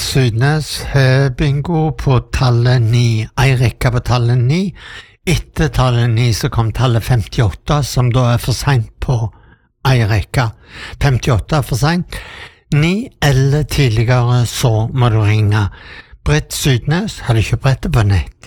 Sydnes har bingo på tallet 9, ei rekke på tallet 9. Etter tallet 9 så kom tallet 58, som da for sent på ei rekke. 58 for sent. 9 eller tidligere så må du ringe. Brett Sydnes, har du ikke brettet på nett?